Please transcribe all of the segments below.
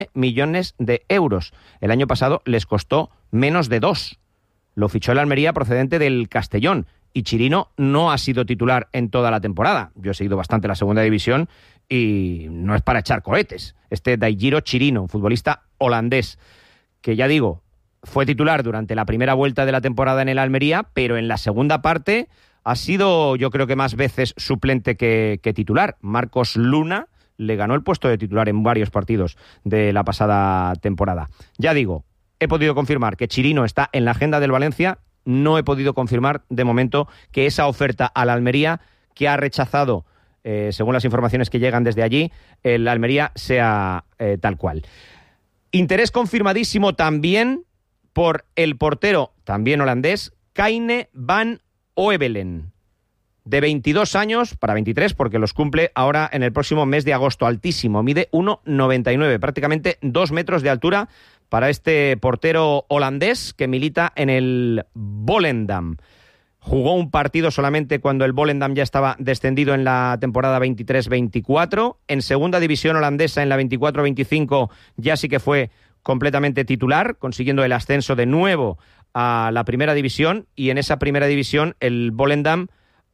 millones de euros. El año pasado les costó menos de 2. Lo fichó el Almería procedente del Castellón. Y Chirino no ha sido titular en toda la temporada. Yo he seguido bastante la segunda división y no es para echar cohetes. Este Daijiro Chirino, un futbolista holandés, que ya digo, fue titular durante la primera vuelta de la temporada en el Almería, pero en la segunda parte ha sido, yo creo que más veces suplente que titular. Marcos Luna le ganó el puesto de titular en varios partidos de la pasada temporada. Ya digo, he podido confirmar que Chirino está en la agenda del Valencia. No he podido confirmar de momento que esa oferta al Almería, que ha rechazado, según las informaciones que llegan desde allí, el Almería sea tal cual. Interés confirmadísimo también por el portero, también holandés, Kaine van Oevelen, de 22 años, para 23, porque los cumple ahora en el próximo mes de agosto. Altísimo, mide 1,99, prácticamente 2 metros de altura para este portero holandés que milita en el Volendam. Jugó un partido solamente cuando el Volendam ya estaba descendido en la temporada 23-24. En segunda división holandesa, en la 24-25, ya sí que fue completamente titular, consiguiendo el ascenso de nuevo a la primera división. Y en esa primera división el Volendam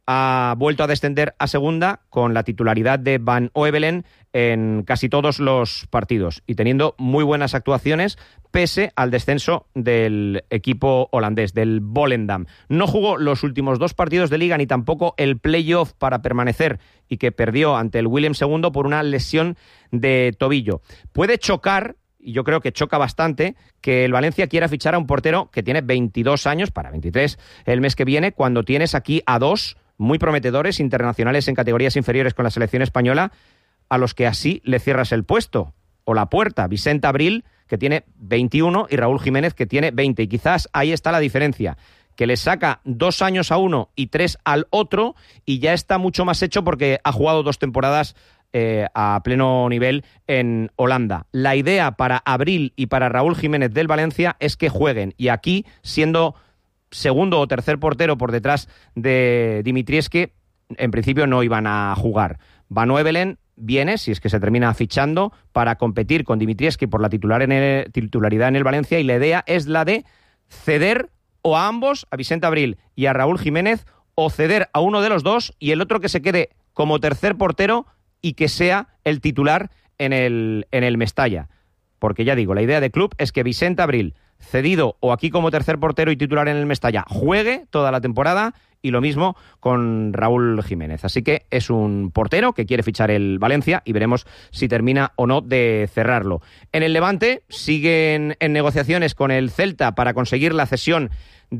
ha vuelto a descender a segunda con la titularidad de Van Oevelen en casi todos los partidos y teniendo muy buenas actuaciones pese al descenso del equipo holandés, del Volendam. No jugó los últimos 2 partidos de Liga ni tampoco el playoff para permanecer y que perdió ante el Willem II por una lesión de tobillo. Puede chocar, y yo creo que choca bastante, que el Valencia quiera fichar a un portero que tiene 22 años, para 23 el mes que viene, cuando tienes aquí a 2 muy prometedores internacionales en categorías inferiores con la selección española, a los que así le cierras el puesto o la puerta. Vicente Abril, que tiene 21, y Raúl Jiménez, que tiene 20. Y quizás ahí está la diferencia, que le saca 2 años a uno y 3 al otro, y ya está mucho más hecho porque ha jugado 2 temporadas a pleno nivel en Holanda. La idea para Abril y para Raúl Jiménez del Valencia es que jueguen, y aquí, siendo segundo o tercer portero por detrás de Dimitrievski, en principio no iban a jugar. Van Oevelen viene, si es que se termina fichando, para competir con Dimitrievski por la titularidad en el Valencia, y la idea es la de ceder o a ambos, a Vicente Abril y a Raúl Jiménez, o ceder a uno de los dos y el otro que se quede como tercer portero y que sea el titular en el Mestalla. Porque ya digo, la idea de club es que Vicente Abril, cedido o aquí como tercer portero y titular en el Mestalla, juegue toda la temporada, y lo mismo con Raúl Jiménez. Así que es un portero que quiere fichar el Valencia y veremos si termina o no de cerrarlo. En el Levante siguen en negociaciones con el Celta para conseguir la cesión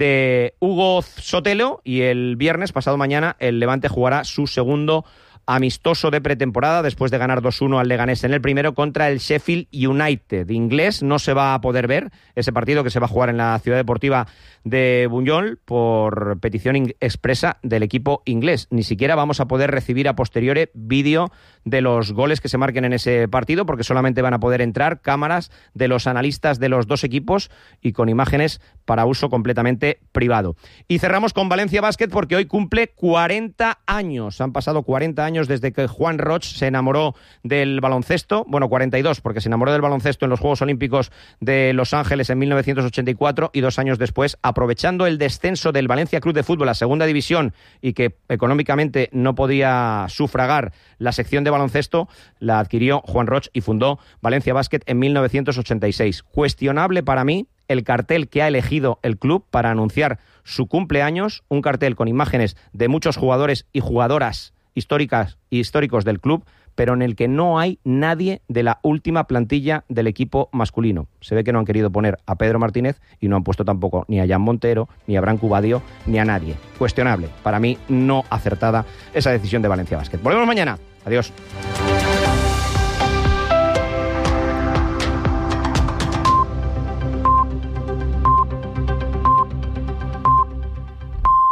de Hugo Sotelo, y el viernes, pasado mañana, el Levante jugará su segundo amistoso de pretemporada después de ganar 2-1 al Leganés en el primero contra el Sheffield United. Inglés no se va a poder ver ese partido, que se va a jugar en la Ciudad Deportiva de Buñol por petición expresa del equipo inglés. Ni siquiera vamos a poder recibir a posteriori vídeo de los goles que se marquen en ese partido, porque solamente van a poder entrar cámaras de los analistas de los 2 equipos y con imágenes para uso completamente privado. Y cerramos con Valencia Basket, porque hoy cumple 40 años. Han pasado 40 años desde que Juan Roig se enamoró del baloncesto. Bueno, 42, porque se enamoró del baloncesto en los Juegos Olímpicos de Los Ángeles en 1984, y 2 años después, aprovechando el descenso del Valencia Club de Fútbol a segunda división y que económicamente no podía sufragar la sección de baloncesto, la adquirió Juan Roig y fundó Valencia Basket en 1986. Cuestionable para mí el cartel que ha elegido el club para anunciar su cumpleaños, un cartel con imágenes de muchos jugadores y jugadoras históricos del club, pero en el que no hay nadie de la última plantilla del equipo masculino. Se ve que no han querido poner a Pedro Martínez y no han puesto tampoco ni a Jan Montero, ni a Branco Badio, ni a nadie. Cuestionable. Para mí, no acertada esa decisión de Valencia Basket. Volvemos mañana. Adiós.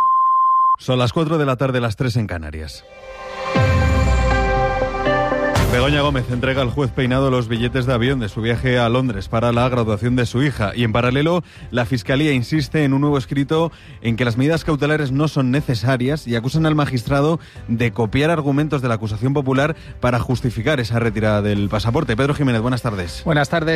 Son las 4 de la tarde, las 3 en Canarias. Begoña Gómez entrega al juez Peinado los billetes de avión de su viaje a Londres para la graduación de su hija. Y en paralelo, la Fiscalía insiste en un nuevo escrito en que las medidas cautelares no son necesarias y acusan al magistrado de copiar argumentos de la acusación popular para justificar esa retirada del pasaporte. Pedro Jiménez, buenas tardes. Buenas tardes.